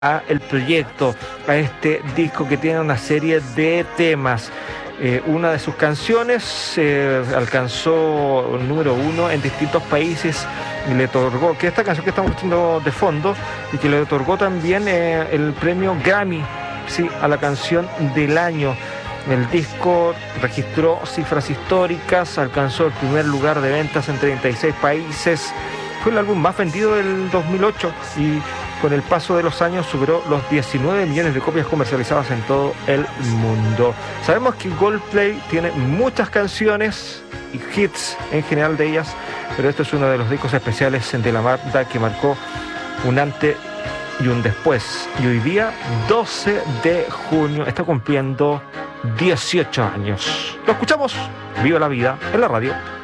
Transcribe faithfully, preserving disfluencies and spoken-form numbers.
a el proyecto, a este disco que tiene una serie de temas. Eh, una de sus canciones eh, alcanzó el número uno en distintos países y le otorgó, que esta canción que estamos escuchando de fondo, y que le otorgó también eh, el premio Grammy, sí, a la canción del año. El disco registró cifras históricas, alcanzó el primer lugar de ventas en treinta y seis países. Fue el álbum más vendido del dos mil ocho y con el paso de los años superó los diecinueve millones de copias comercializadas en todo el mundo. Sabemos que Coldplay tiene muchas canciones y hits en general de ellas, pero este es uno de los discos especiales de la banda que marcó un antes y un después. Y hoy día, doce de junio, está cumpliendo dieciocho años. Lo escuchamos, Viva la Vida, en la radio.